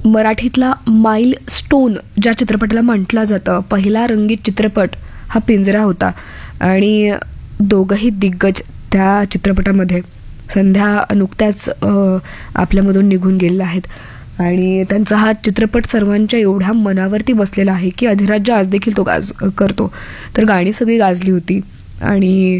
मराठीतला माइल स्टोन ज्या चित्रपटाला म्हटलं जातं, पहिला रंगीत चित्रपट हा पिंजरा होता. आणि दोघंही दिग्गज त्या चित्रपटामध्ये संध्या नुकत्याच आपल्यामधून निघून गेलेल्या आहेत. आणि त्यांचा हा चित्रपट सर्वांच्या एवढ्या मनावरती बसलेला आहे की अधिराज्य आज देखील तो करतो. तर गाणी सगळी गाजली होती आणि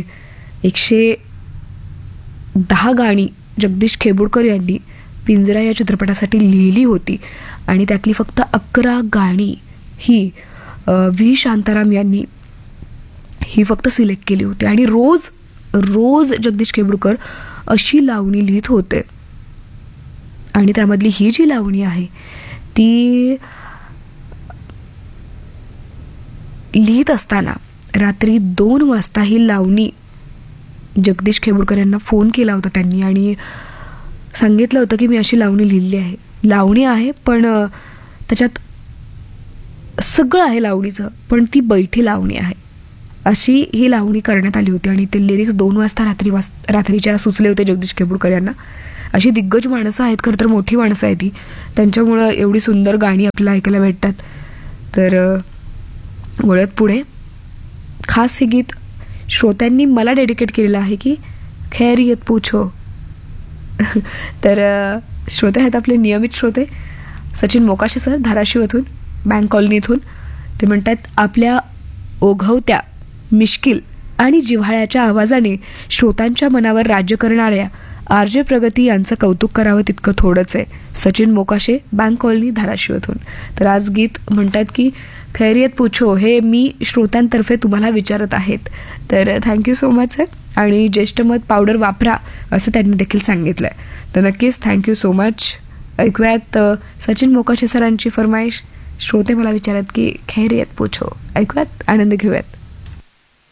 110 गाणी जगदीश खेबुडकर यांनी पिंजरा या चित्रपटासाठी लिहिली होती. आणि त्यातली फक्त 11 गाणी ही व्ही शांताराम यांनी ही फक्त सिलेक्ट केली होती. आणि रोज रोज जगदीश खेबुडकर अशी लावणी लिहित होते. आणि त्यामधली ही जी लावणी आहे ती लिहित असताना रात्री 2 वाजता ही लावणी जगदीश खेबुडकर यांना फोन केला होता त्यांनी आणि सांगितलं होतं की मी अशी लावणी लिहिली आहे. लावणी आहे पण त्याच्यात सगळं आहे लावणीचं, पण ती बैठी लावणी आहे, अशी ही लावणी करण्यात आली होती. आणि ते लिरिक्स 2 वाजता रात्रीच्या सुचले होते जगदीश खेबुडकर यांना. अशी दिग्गज माणसं आहेत, खरं तर मोठी माणसं आहेत ती, त्यांच्यामुळं एवढी सुंदर गाणी आपल्याला ऐकायला भेटतात. तर वळत पुढे खास हे गीत श्रोत्यांनी मला डेडिकेट केलेलं आहे की खैरियत पूछो. तर श्रोते आहेत आपले नियमित श्रोते सचिन मोकाशे सर, धाराशिव येथून, बँक कॉलनी इथून. ते म्हणतात, आपल्या ओघवत्या, मिश्किल आणि जिव्हाळ्याच्या आवाजाने श्रोतांच्या मनावर राज्य करणाऱ्या आरजे प्रगती यांचं कौतुक करावं तितकं थोडंच आहे. सचिन मोकाशे, बँक कॉलनी, धाराशिव येथून. तर आज गीत म्हणतात की खैरियत पूछो हे मी श्रोत्यांतर्फे तुम्हाला विचारत आहेत. तर थँक्यू सो मच सर. आणि ज्येष्ठमत पावडर वापरा असं त्यांनी देखील सांगितलं आहे. तर नक्कीच थँक्यू सो मच. ऐकूयात सचिन मोकाशे सरांची फरमाईश. श्रोते मला विचारत की खैरियत पूछो, ऐकूयात, आनंद घेऊयात.